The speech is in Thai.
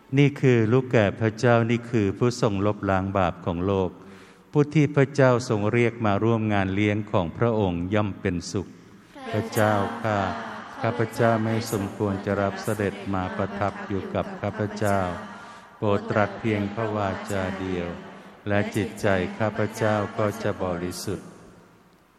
นี่คือลูกแก่พระเจ้านี่คือผู้ทรงลบล้างบาปของโลกผู้ที่พระเจ้าทรงเรียกมาร่วมงานเลี้ยงของพระองค์ย่อมเป็นสุขพระเจ้าข้าพเจ้าไม่สมควรจะรับเสด็จมาประทับอยู่กับข้าพเจ้าโปรดตรัสเพียงพระวาจาเดียวและจิตใจข้าพเจ้าก็จะบริสุทธิ์